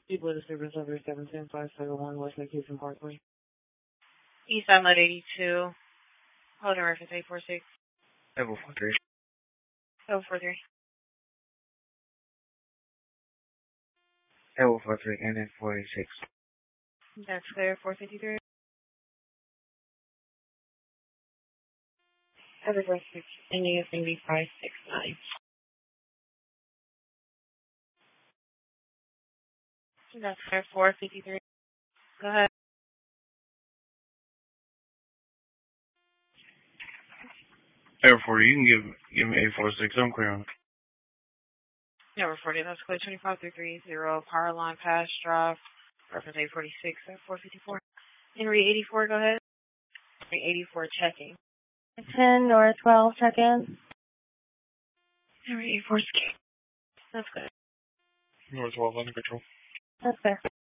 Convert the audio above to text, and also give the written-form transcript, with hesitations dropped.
People to service over 77571 West Lake Houston Parkway. East Island 82. Holding reference 846. 043. 043. 043 and then 46. That's clear. 453. Evergreen 6, ending at 8569. That's clear. 453. Go ahead. Air 40, you can give me 846. I'm clear on it. Number 40, that's clear. 25330. Power line pass drive. Reference 846 at 454. Henry 84, go ahead. Henry 84 checking. 10 North 12, check in. Henry 84 scan. That's good. North 12 under control. That's fair.